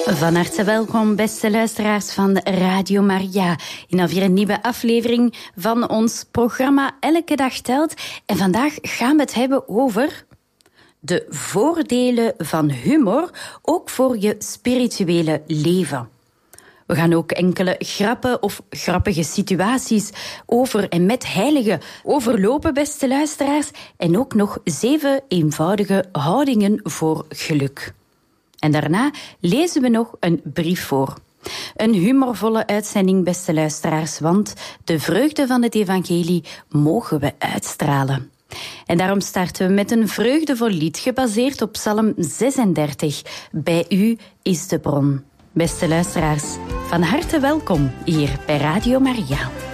Van harte welkom, beste luisteraars van Radio Maria, in alweer een nieuwe aflevering van ons programma Elke Dag Telt. En vandaag gaan we het hebben over de voordelen van humor, ook voor je spirituele leven. We gaan ook enkele grappen of grappige situaties over en met heiligen overlopen, beste luisteraars. En ook nog 7 eenvoudige houdingen voor geluk. En daarna lezen we nog een brief voor. Een humorvolle uitzending, beste luisteraars, want de vreugde van het evangelie mogen we uitstralen. En daarom starten we met een vreugdevol lied gebaseerd op Psalm 36. Bij u is de bron. Beste luisteraars, van harte welkom hier bij Radio Maria.